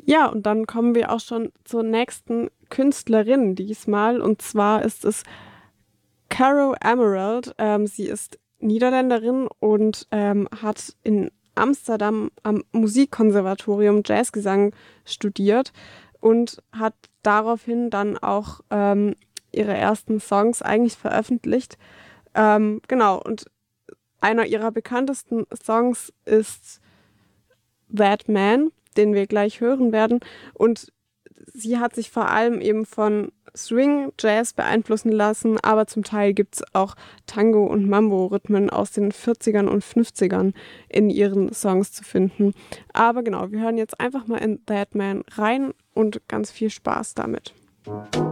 Ja, und dann kommen wir auch schon zur nächsten Künstlerin diesmal. Und zwar ist es Caro Emerald. Sie ist Niederländerin und hat in Amsterdam am Musikkonservatorium Jazzgesang studiert und hat daraufhin dann auch ihre ersten Songs eigentlich veröffentlicht. Genau, und einer ihrer bekanntesten Songs ist That Man, den wir gleich hören werden. Und sie hat sich vor allem eben von Swing, Jazz beeinflussen lassen, aber zum Teil gibt es auch Tango- und Mambo-Rhythmen aus den 40ern und 50ern in ihren Songs zu finden. Aber genau, wir hören jetzt einfach mal in That Man rein und ganz viel Spaß damit.